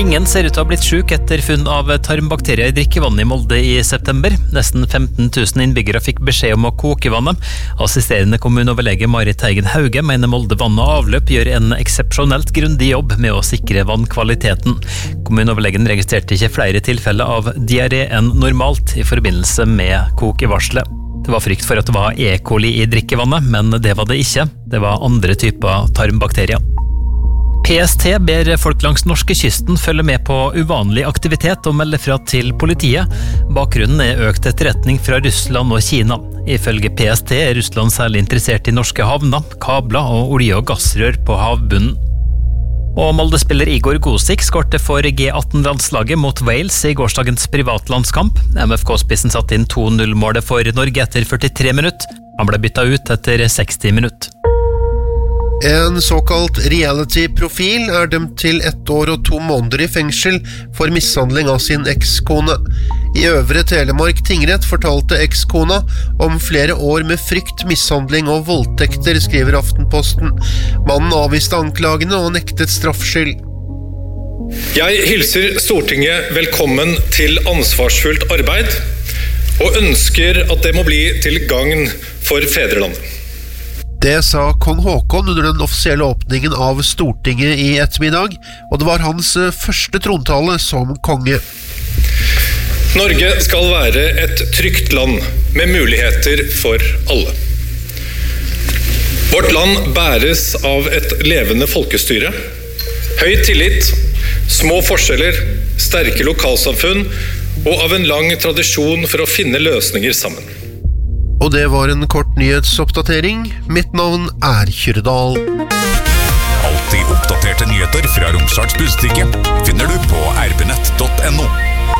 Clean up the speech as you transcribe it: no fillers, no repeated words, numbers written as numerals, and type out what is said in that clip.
Ingen ser ut til å ha blitt syk etter funn av tarmbakterier i drikkevann i Molde i september. Nesten 15 000 innbyggere fikk beskjed om å koke vannet. Assisterende kommuneoverlege Marit Teigen Hauge mener Molde vann og avløp gjør en eksepsjonelt grundig jobb med å sikre vannkvaliteten. Kommuneoverlegen registrerte ikke flere tilfeller av diaré enn normalt i forbindelse med kokevarselet. Det var frykt for at det var E. coli i drikkevannet, men det var det ikke. Det var andre typer tarmbakterier. PST ber folk langs norskekysten følge med på uvanlig aktivitet og melde fra til politiet. Bakgrunnen er økt etterretning fra Russland og Kina. Ifølge PST er Russland særlig interessert i norske havner, kabler og olje- og gassrør på havbunnen. Og Molde-spiller Igor Gosik skårte for G18-landslaget mot Wales i gårsdagens privatlandskamp. MFK-spissen satt inn 2-0-målet for Norge etter 43 minutter. Han ble byttet ut etter 60 minutter. En såkalt reality-profil er dømt til 1 år og 2 måneder i fengsel for mishandling av sin ekskone. I Øvre Telemark tingrett fortalte ekskona om flere år med frykt, mishandling og voldtekter, skriver Aftenposten. Mannen avviste anklagene og nektet straffskyld. Jeg hilser Stortinget velkommen til ansvarsfullt arbeid, og ønsker at det må bli til gagn for fedrelandet. Det sa kong Håkon under den offisielle åpningen av Stortinget i ettermiddag, og det var hans første trontale som konge. Norge skal være et trygt land med muligheter for alle. Vårt land bæres av et levende folkestyre, høy tillit, små forskjeller, sterke lokalsamfunn og av en lang tradisjon for å finne løsninger sammen. Og det var en kort nyhetsoppdatering. Mitt navn er Kyrdal. Alltid oppdaterte nyheter fra Romsdals Budstikke finner du på RB-nett.